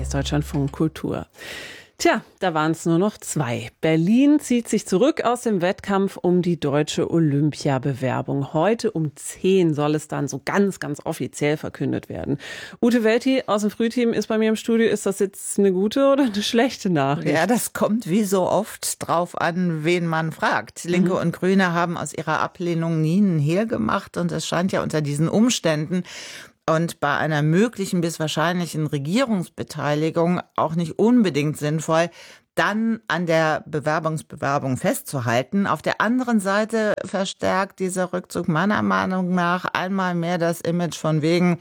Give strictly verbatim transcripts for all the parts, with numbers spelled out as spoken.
Hier ist Deutschlandfunk Kultur. Tja, da waren es nur noch zwei. Berlin zieht sich zurück aus dem Wettkampf um die deutsche Olympiabewerbung. Heute um zehn soll es dann so ganz, ganz offiziell verkündet werden. Ute Welti aus dem Frühteam ist bei mir im Studio. Ist das jetzt eine gute oder eine schlechte Nachricht? Ja, das kommt wie so oft drauf an, wen man fragt. Linke mhm. und Grüne haben aus ihrer Ablehnung nie einen Hehl gemacht. Und es scheint ja unter diesen Umständen und bei einer möglichen bis wahrscheinlichen Regierungsbeteiligung auch nicht unbedingt sinnvoll, dann an der Bewerbungsbewerbung festzuhalten. Auf der anderen Seite verstärkt dieser Rückzug meiner Meinung nach einmal mehr das Image von wegen,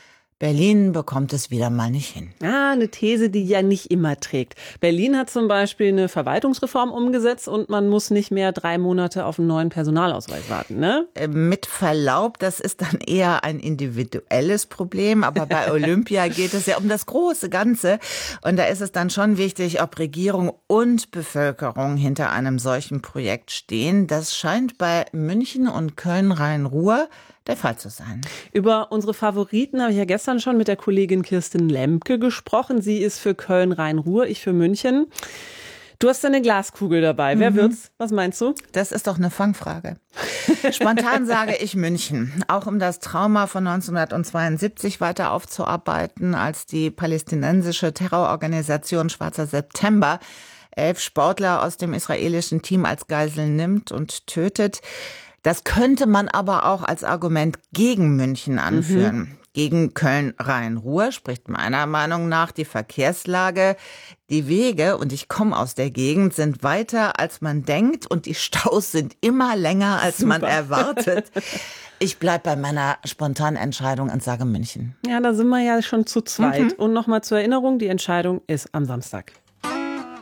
Berlin bekommt es wieder mal nicht hin. Ah, eine These, die ja nicht immer trägt. Berlin hat zum Beispiel eine Verwaltungsreform umgesetzt und man muss nicht mehr drei Monate auf einen neuen Personalausweis warten, ne? Mit Verlaub, das ist dann eher ein individuelles Problem, aber bei Olympia geht es ja um das große Ganze und da ist es dann schon wichtig, ob Regierung und Bevölkerung hinter einem solchen Projekt stehen. Das scheint bei München und Köln-Rhein-Ruhr der Fall zu sein. Über unsere Favoriten habe ich ja gestern schon mit der Kollegin Kirsten Lemke gesprochen. Sie ist für Köln-Rhein-Ruhr, ich für München. Du hast eine Glaskugel dabei. Mhm. Wer wird's? Was meinst du? Das ist doch eine Fangfrage. Spontan sage ich München. Auch um das Trauma von neunzehnhundertzweiundsiebzig weiter aufzuarbeiten, als die palästinensische Terrororganisation Schwarzer September elf Sportler aus dem israelischen Team als Geiseln nimmt und tötet. Das könnte man aber auch als Argument gegen München anführen. Mhm. Gegen Köln-Rhein-Ruhr spricht meiner Meinung nach die Verkehrslage. Die Wege, und ich komme aus der Gegend, sind weiter, als man denkt und die Staus sind immer länger, als Super. Man erwartet. Ich bleibe bei meiner spontanen Entscheidung und sage München. Ja, da sind wir ja schon zu zweit. Mhm. Und nochmal zur Erinnerung, die Entscheidung ist am Samstag.